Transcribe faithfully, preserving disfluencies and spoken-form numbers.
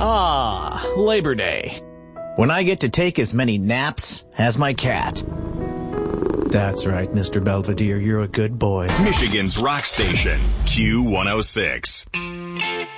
Ah, Labor Day. When I get to take as many naps as my cat. That's right, Mister Belvedere, you're a good boy. Michigan's rock station, Q one oh six.